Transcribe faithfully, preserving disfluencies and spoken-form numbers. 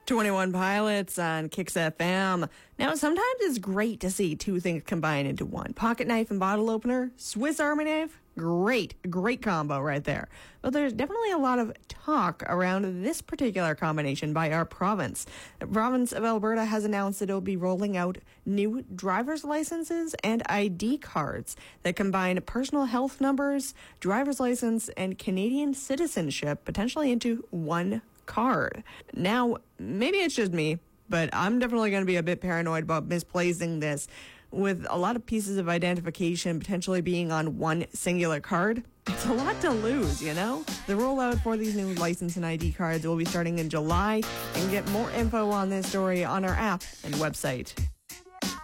twenty-one Pilots on Kicks F M. Now, sometimes it's great to see two things combine into one. Pocket knife and bottle opener, Swiss Army knife, great, great combo right there. But there's definitely a lot of talk around this particular combination by our province. The province of Alberta has announced that it will be rolling out new driver's licenses and I D cards that combine personal health numbers, driver's license, and Canadian citizenship potentially into one card. Now, maybe it's just me, but I'm definitely going to be a bit paranoid about misplacing this. With a lot of pieces of identification potentially being on one singular card, it's a lot to lose, you know? The rollout for these new license and I D cards will be starting in July. You can get more info on this story on our app and website.